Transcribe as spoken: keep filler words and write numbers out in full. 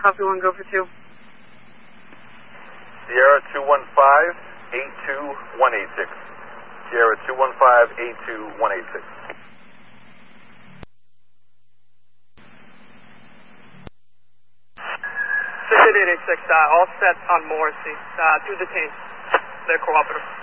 Copy one, go for two. Sierra two one five, eight two one eight six. Sierra two one five, eight two one eight six. six eight eight eight six, uh, all set on Morrissey. Uh, to the team. They're cooperative.